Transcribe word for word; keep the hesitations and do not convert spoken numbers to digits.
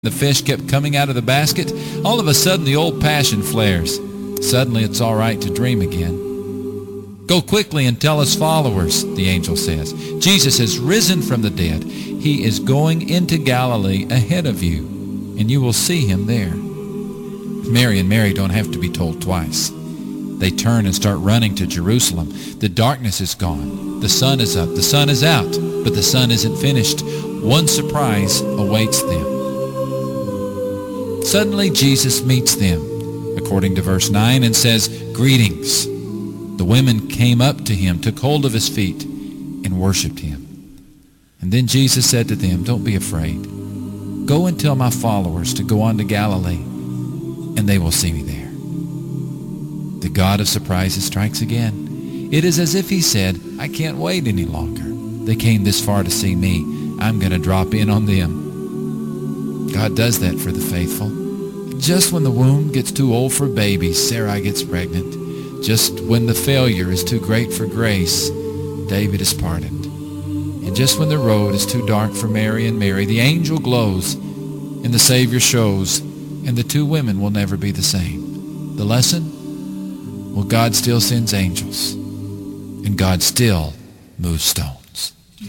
The fish kept coming out of the basket. All of a sudden, the old passion flares. Suddenly, it's all right to dream again. Go quickly and tell his followers, the angel says. Jesus has risen from the dead. He is going into Galilee ahead of you, and you will see him there. Mary and Mary don't have to be told twice. They turn and start running to Jerusalem. The darkness is gone. The sun is up. The sun is out. But the sun isn't finished. One surprise awaits them. Suddenly Jesus meets them, according to verse nine, and says, "Greetings." The women came up to him, took hold of his feet, and worshipped him. And then Jesus said to them, "Don't be afraid. Go and tell my followers to go on to Galilee, and they will see me there." The God of surprises strikes again. It is as if he said, "I can't wait any longer. They came this far to see me. I'm going to drop in on them." God does that for the faithful. Just when the womb gets too old for babies, Sarai gets pregnant. Just when the failure is too great for grace, David is pardoned. And just when the road is too dark for Mary and Mary, the angel glows and the Savior shows, and the two women will never be the same. The lesson? Well, God still sends angels, and God still moves stones.